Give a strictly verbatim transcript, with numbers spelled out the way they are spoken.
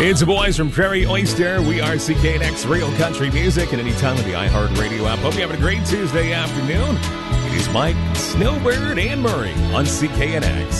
It's the boys from Prairie Oyster. We are C K N X Real Country Music, and anytime on the iHeartRadio app. Hope you're having a great Tuesday afternoon. It is Mike, Snowbird, and Murray on C K N X.